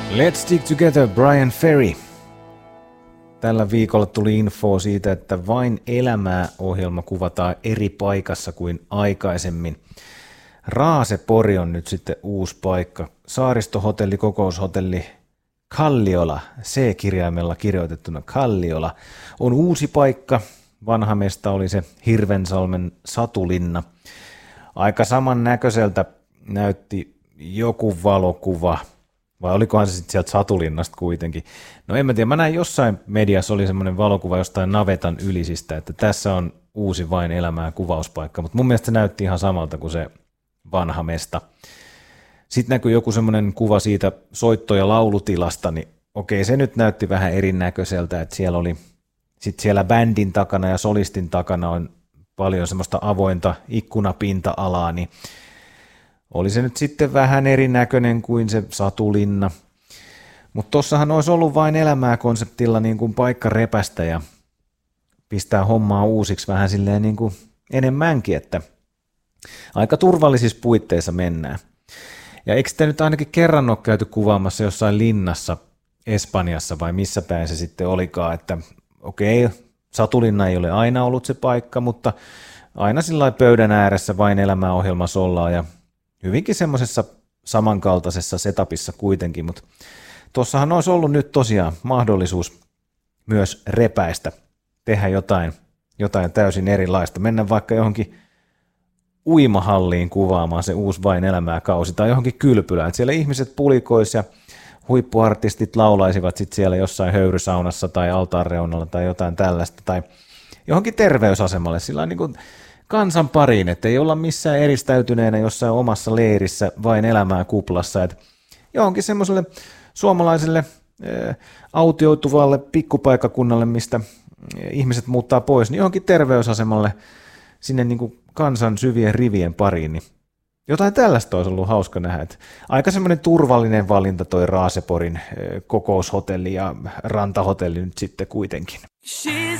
Let's Stick Together, Brian Ferry. Tällä viikolla tuli info siitä, että Vain elämää -ohjelma kuvataan eri paikassa kuin aikaisemmin. Raasepori on nyt sitten uusi paikka. Saaristohotelli, kokoushotelli Kalliola, C-kirjaimella kirjoitettuna Kalliola, on uusi paikka. Vanha mesta oli se Hirvensalmen Satulinna. Aika samannäköiseltä näytti joku valokuva, vai olikohan se sitten sieltä Satulinnasta kuitenkin. No en mä tiedä, mä näin jossain mediassa oli semmoinen valokuva jostain navetan ylisistä, että tässä on uusi Vain elämää -kuvauspaikka, mutta mun mielestä se näytti ihan samalta kuin se vanha mesta. Sitten näkyi joku semmoinen kuva siitä soitto- ja laulutilasta, niin okei, se nyt näytti vähän erinäköiseltä, että siellä oli sitten siellä bändin takana ja solistin takana on paljon semmoista avointa ikkunapinta-alaa, niin oli se nyt sitten vähän erinäköinen kuin se Satulinna. Mutta tossahan olisi ollut Vain elämää -konseptilla niin kuin paikka repästä ja pistää hommaa uusiksi vähän silleen niin kuin enemmänkin, että aika turvallisissa puitteissa mennään. Ja eikö sitä nyt ainakin kerran ole käyty kuvaamassa jossain linnassa Espanjassa vai missä päin se sitten olikaan, että okei, Satulinna ei ole aina ollut se paikka, mutta aina sillä pöydän ääressä Vain elämää -ohjelmassa ollaan ja hyvinkin semmoisessa samankaltaisessa setupissa kuitenkin, mutta tuossahan olisi ollut nyt tosiaan mahdollisuus myös repäistä, tehdä jotain täysin erilaista, mennä vaikka johonkin uimahalliin kuvaamaan se uusi Vain elämää -kausi tai johonkin kylpylään, että siellä ihmiset pulikois ja huippuartistit laulaisivat sitten siellä jossain höyrysaunassa tai altaanreunalla tai jotain tällaista tai johonkin terveysasemalle sillä niin kuin kansan pariin, että ei olla missään eristäytyneenä jossain omassa leirissä Vain elämää -kuplassa, että johonkin semmoiselle suomalaiselle autioituvalle pikkupaikakunnalle, mistä ihmiset muuttaa pois, niin johonkin terveysasemalle sinne niin kuin kansan syvien rivien pariin, niin jotain tällaista olisi ollut hauska nähdä. Että aika semmoinen turvallinen valinta toi Raaseporin kokoushotelli ja rantahotelli nyt sitten kuitenkin.